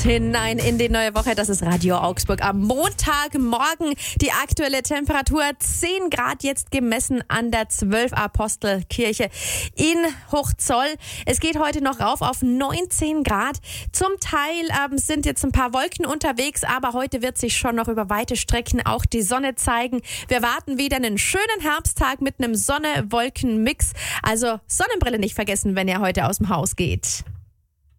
Hinein in die neue Woche. Das ist Radio Augsburg am Montagmorgen. Die aktuelle Temperatur 10 Grad jetzt gemessen an der 12 Apostelkirche in Hochzoll. Es geht heute noch rauf auf 19 Grad. Zum Teil sind jetzt ein paar Wolken unterwegs, aber heute wird sich schon noch über weite Strecken auch die Sonne zeigen. Wir warten wieder einen schönen Herbsttag mit einem Sonne-Wolken-Mix. Also Sonnenbrille nicht vergessen, wenn ihr heute aus dem Haus geht.